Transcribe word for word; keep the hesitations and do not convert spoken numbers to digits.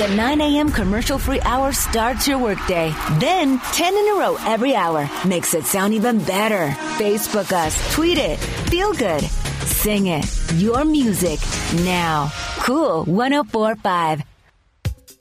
The nine a.m. commercial-free hour starts your workday. Then, ten in a row every hour makes it sound even better. Facebook us, tweet it, feel good, sing it. Your music now. Cool one oh four point five.